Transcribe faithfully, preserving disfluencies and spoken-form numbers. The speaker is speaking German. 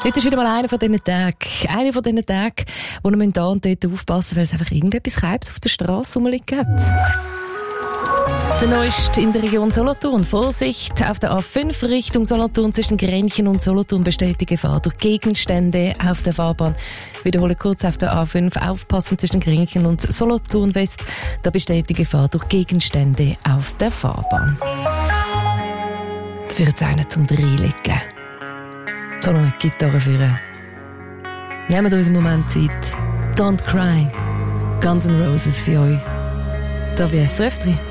Heute ist wieder mal einer von diesen Tagen. Einer von diesen Tagen, wo man da und dort aufpassen, weil es einfach irgendetwas Keibs auf der Straße rumliegt. Der neueste in der Region Solothurn. Vorsicht, auf der A fünf Richtung Solothurn zwischen Grenchen und Solothurn besteht die Gefahr durch Gegenstände auf der Fahrbahn. Ich wiederhole kurz auf der A fünf. Aufpassen zwischen Grenchen und Solothurn West. Da besteht die Gefahr durch Gegenstände auf der Fahrbahn. Für jetzt einen zum Dreilegen. So noch eine Gitarre führen. Nehmen wir uns einen Moment Zeit. Don't Cry. Guns N' Roses für euch. Da bei S R F drei.